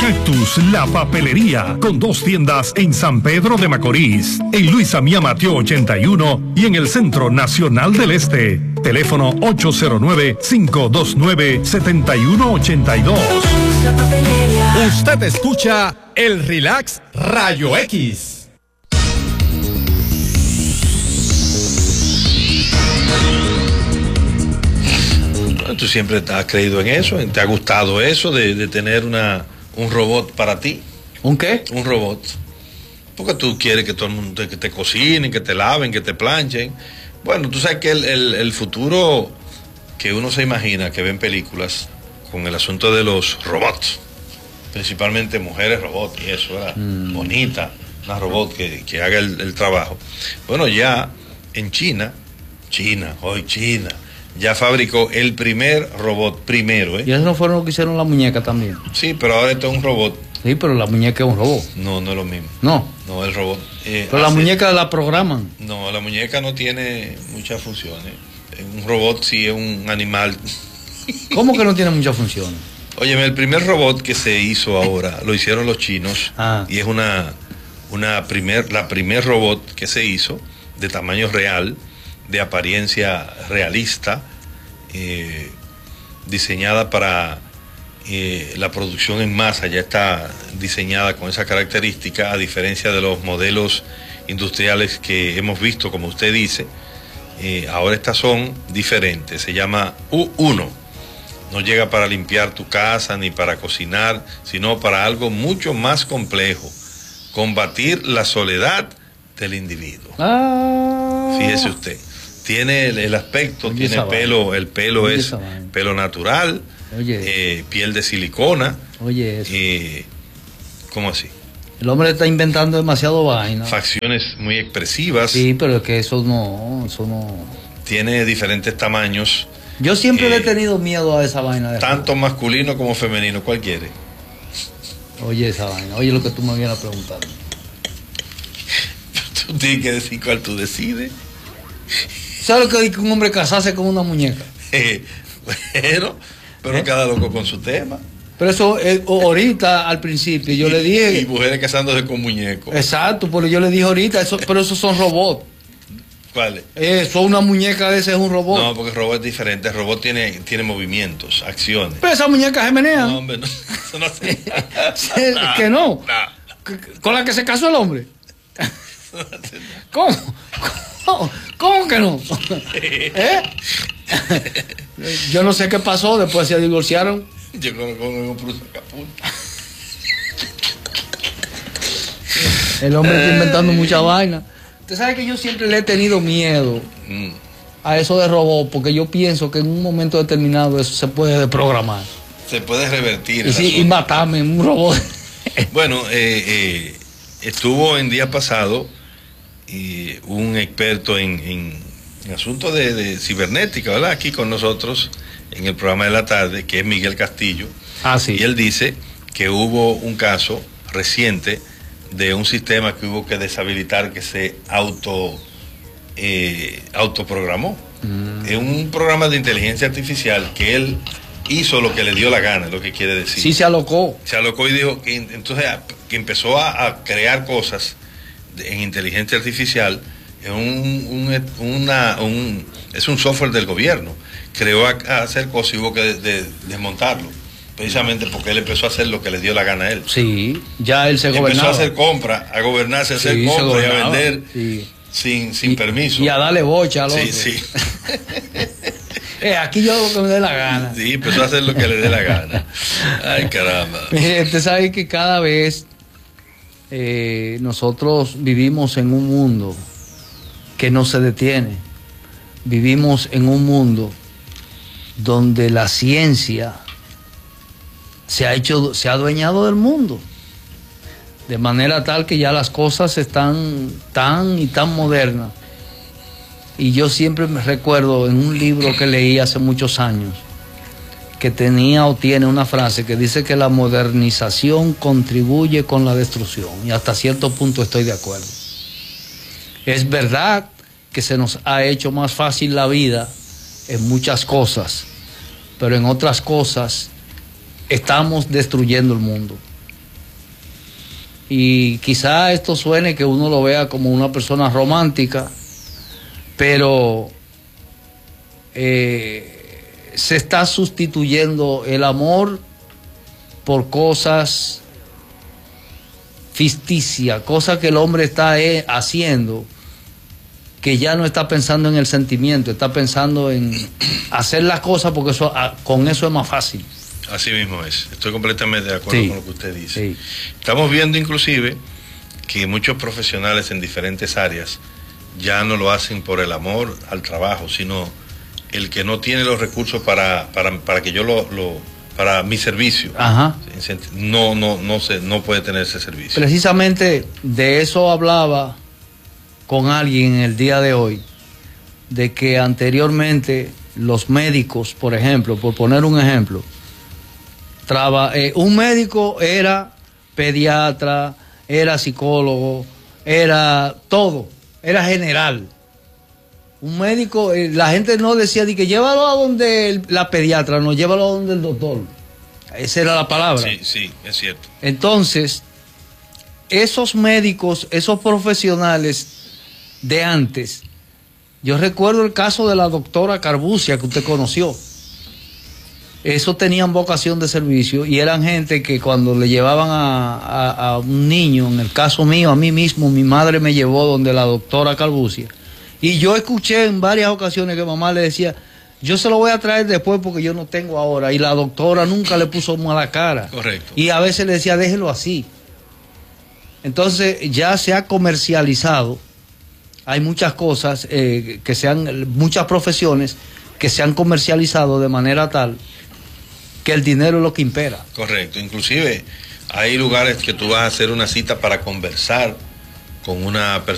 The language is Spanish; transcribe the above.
Cactus, la papelería, con 2 tiendas en San Pedro de Macorís, en Luis Amía Mateo 81 y en el Centro Nacional del Este. Teléfono 809-529-7182. Usted escucha el Relax Rayo X. Tú siempre has creído en eso, ¿te ha gustado eso de tener un robot para ti? ¿Un qué? Un robot. Porque tú quieres que todo el mundo que te cocinen, que te laven, que te planchen. Bueno, tú sabes que el futuro que uno se imagina, que ve en películas, con el asunto de los robots, principalmente mujeres robots y eso, ¿verdad? Bonita, una robot que haga el trabajo. Bueno, ya en China, ya fabricó el primer robot, primero, ¿eh? ¿Y eso no fueron los que hicieron la muñeca también? Sí, pero ahora esto es un robot. Sí, pero la muñeca es un robot. No, no es lo mismo. No. No, el robot. Pero la muñeca la programan. No, la muñeca no tiene muchas funciones. Un robot sí es un animal. ¿Cómo que no tiene muchas funciones? Óyeme, el primer robot que se hizo ahora, lo hicieron los chinos. Y es la primer robot que se hizo de tamaño real, de apariencia realista, diseñada para la producción en masa, ya está diseñada con esa característica, a diferencia de los modelos industriales que hemos visto, como usted dice. Ahora estas son diferentes, se llama U1. No llega para limpiar tu casa ni para cocinar, sino para algo mucho más complejo: combatir la soledad del individuo. Fíjese usted. Tiene el aspecto, Oye, tiene pelo, el pelo Oye, es pelo natural, piel de silicona. Oye, eso. ¿Cómo así? El hombre está inventando demasiado vaina. Facciones muy expresivas. Sí, pero es que eso no. Tiene diferentes tamaños. Yo siempre le he tenido miedo a esa vaina. Tanto masculino como femenino, ¿cuál quiere? Oye, esa vaina, oye lo que tú me vienes a preguntar. Tú tienes que decir cuál tú decides. ¿Sabes lo que dice un hombre casarse con una muñeca? Bueno, pero cada loco con su tema. Pero eso, ahorita, al principio, yo le dije... Y mujeres casándose con muñecos. Exacto, pero yo le dije ahorita, pero esos son robots. ¿Cuáles? Eso, una muñeca de ese es un robot. No, porque el robot es diferente. El robot tiene movimientos, acciones. Pero esas muñecas se menean. No, hombre, no. Eso no hace nada. ¿Que no? ¿Con la que se casó el hombre? ¿Cómo? ¿Cómo que no? Yo no sé qué pasó, después se divorciaron. Yo conozco un Prusa Capul. El hombre está inventando mucha vaina. Usted sabe que yo siempre le he tenido miedo a eso de robot, porque yo pienso que en un momento determinado eso se puede desprogramar. Se puede revertir. Y matarme en un robot. Bueno, estuvo en día pasado un experto en asuntos de cibernética, ¿verdad? Aquí con nosotros en el programa de la tarde, que es Miguel Castillo. Sí. Y él dice que hubo un caso reciente de un sistema que hubo que deshabilitar, que se autoprogramó. Es un programa de inteligencia artificial que él hizo lo que le dio la gana, es lo que quiere decir. Sí, se alocó. Se alocó y dijo que entonces que empezó a crear cosas en inteligencia artificial. Es un software del gobierno. Creó a hacer cosas y hubo que desmontarlo. Precisamente porque él empezó a hacer lo que le dio la gana a él. Sí, ya él se gobernaba. Empezó a hacer compras, a gobernarse, a hacer compras y a vender sin permiso. Y a darle bocha al otro. Sí. Aquí yo hago lo que me dé la gana. Sí, empezó a hacer lo que le dé la gana. Ay, caramba. Usted sabe que cada vez nosotros vivimos en un mundo que no se detiene. Vivimos en un mundo donde la ciencia se ha adueñado del mundo, de manera tal que ya las cosas están tan modernas. Y yo siempre me recuerdo en un libro que leí hace muchos años, que tenía o tiene una frase que dice que la modernización contribuye con la destrucción, y hasta cierto punto estoy de acuerdo. Es verdad que se nos ha hecho más fácil la vida en muchas cosas, pero en otras cosas estamos destruyendo el mundo. Y quizá esto suene que uno lo vea como una persona romántica, pero se está sustituyendo el amor por cosas ficticias, cosas que el hombre está haciendo, que ya no está pensando en el sentimiento, está pensando en hacer las cosas porque con eso es más fácil. Así mismo es, estoy completamente de acuerdo con lo que usted dice. Sí. Estamos viendo inclusive que muchos profesionales en diferentes áreas ya no lo hacen por el amor al trabajo, sino el que no tiene los recursos para que yo para mi servicio. Ajá. No puede tener ese servicio. Precisamente de eso hablaba con alguien el día de hoy, de que anteriormente los médicos, por ejemplo, por poner un ejemplo, un médico era pediatra, era psicólogo, era todo, era general. Un médico, la gente no decía de que llévalo a donde la pediatra, no, llévalo a donde el doctor. Esa era la palabra. Sí, es cierto. Entonces, esos médicos, esos profesionales de antes, yo recuerdo el caso de la doctora Carbucia que usted conoció. Esos tenían vocación de servicio y eran gente que cuando le llevaban a un niño, en el caso mío, a mí mismo, mi madre me llevó donde la doctora Carbucia. Y yo escuché en varias ocasiones que mamá le decía, yo se lo voy a traer después porque yo no tengo ahora. Y la doctora nunca le puso mala cara. Correcto. Y a veces le decía, déjelo así. Entonces ya se ha comercializado. Hay muchas cosas, muchas profesiones que se han comercializado de manera tal que el dinero es lo que impera. Correcto. Inclusive hay lugares que tú vas a hacer una cita para conversar con una persona